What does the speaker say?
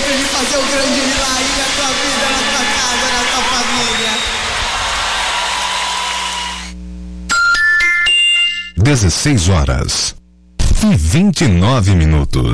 sempre de fazer o grande milagre na tua vida, na tua casa, na tua família. 16h29.